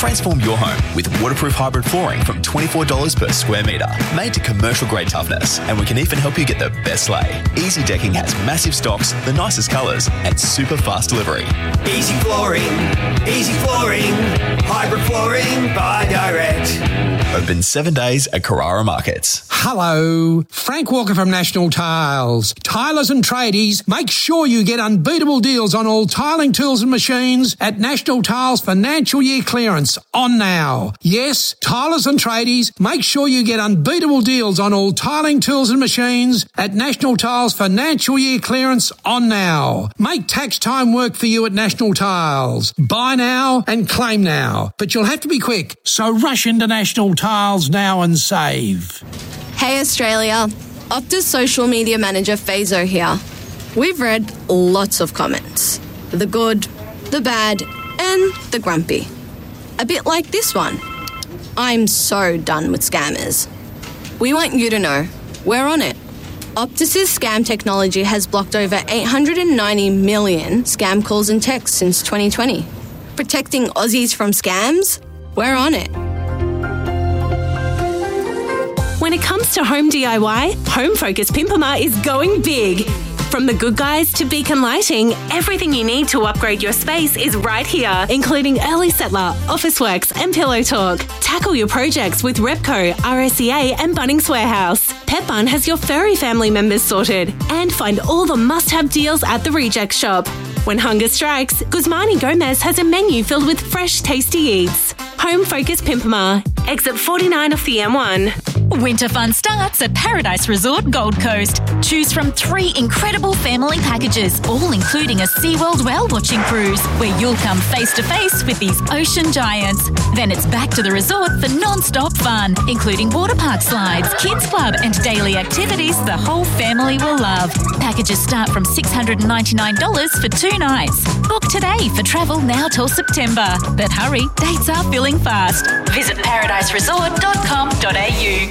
Transform your home with waterproof hybrid flooring from $24 per square metre. Made to commercial grade toughness, and we can even help you get the best lay. Easy Decking has massive stocks, the nicest colours, and super fast delivery. Easy flooring, hybrid flooring by Direct. Open 7 days at Carrara Markets. Hello, Frank Walker from National Tiles. Tilers and tradies, make sure you get unbeatable deals on all tiling tools and machines at National Tiles Financial Year Clearance on now. Yes, tilers and tradies, make sure you get unbeatable deals on all tiling tools and machines at National Tiles Financial Year Clearance on now. Make tax time work for you at National Tiles. Buy now and claim now, but you'll have to be quick, so rush into National Tiles now and save. Hey Australia, Optus social media manager Fazo here. We've read lots of comments. The good, the bad, and the grumpy. A bit like this one. I'm so done with scammers. We want you to know, we're on it. Optus's scam technology has blocked over 890 million scam calls and texts since 2020. Protecting Aussies from scams? We're on it. When it comes to home DIY, Home Focus Pimpama is going big. From the Good Guys to Beacon Lighting, everything you need to upgrade your space is right here, including Early Settler, Officeworks and Pillow Talk. Tackle your projects with Repco, RSEA and Bunnings Warehouse. Pet Bun has your furry family members sorted. And find all the must-have deals at the Reject Shop. When hunger strikes, Guzmani Gomez has a menu filled with fresh, tasty eats. Home Focus Pimpama, exit 49 off the M1. Winter fun starts at Paradise Resort Gold Coast. Choose from 3 incredible family packages, all including a SeaWorld whale-watching cruise, where you'll come face-to-face with these ocean giants. Then it's back to the resort for non-stop fun, including water park slides, kids club and daily activities the whole family will love. Packages start from $699 for 2 nights. Book today for travel now till September. But hurry, dates are filling fast. Visit paradiseresort.com.au.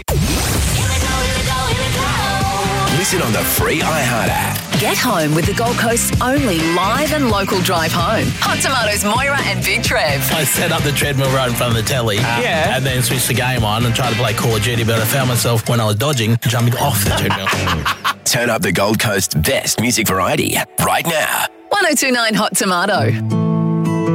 Listen on the free iHeart app. Get home with the Gold Coast's only live and local drive home. Hot Tomatoes, Moira and Big Trev. I set up the treadmill right in front of the telly and then switched the game on and tried to play Call of Duty, but I found myself, when I was dodging, jumping off the treadmill. Turn up the Gold Coast's best music variety right now. 1029 Hot Tomato.